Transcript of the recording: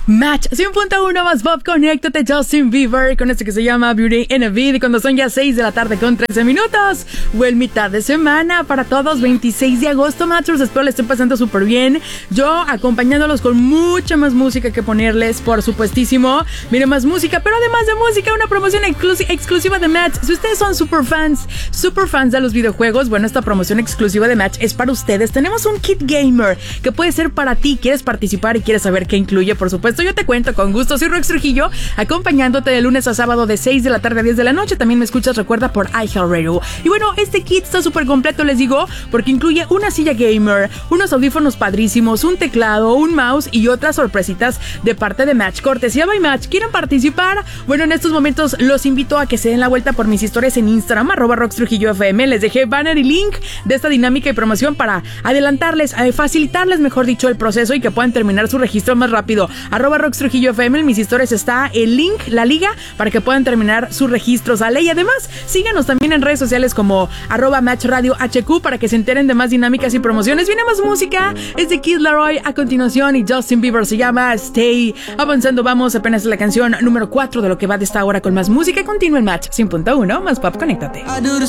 Match 100.1 más Pop, conéctate. Justin Bieber con esto que se llama Beauty in a Beat. Y cuando son ya 6 de la tarde con 13 minutos, buen mitad de semana para todos. 26 de agosto, Matchers. Espero les estén pasando súper bien. Yo acompañándolos con mucha más música que ponerles, por supuestísimo. Miren, más música, pero además de música, una promoción exclusiva de Match. Si ustedes son super fans de los videojuegos, bueno, esta promoción exclusiva de Match es para ustedes. Tenemos un kit gamer que puede ser para ti. ¿Quieres participar y quieres saber qué incluye? Por supuesto, yo te cuento con gusto. Soy Rox Trujillo, acompañándote de lunes a sábado de 6 de la tarde a 10 de la noche. También me escuchas, recuerda, por iHeartRadio. Y bueno, este kit está súper completo, les digo, porque incluye una silla gamer, unos audífonos padrísimos, un teclado, un mouse y otras sorpresitas de parte de Match. Cortesía by Match. ¿Quieren participar? Bueno, en estos momentos los invito a que se den la vuelta por mis historias en Instagram, @RoxTrujilloFM. Les dejé banner y link de esta dinámica y promoción para adelantarles, facilitarles, mejor dicho, el proceso y que puedan terminar su registro más rápido. @RoxTrujilloFM, en mis historias está el link, la liga, para que puedan terminar su registro. ¿Sale? Y además, síganos también en redes sociales como @MatchRadioHQ para que se enteren de más dinámicas y promociones. Viene más música, es de Kid Laroi a continuación y Justin Bieber, se llama Stay. Avanzando, vamos, apenas la canción número 4 de lo que va de esta hora con más música. Continúa en Match 100.1 más Pop, conéctate.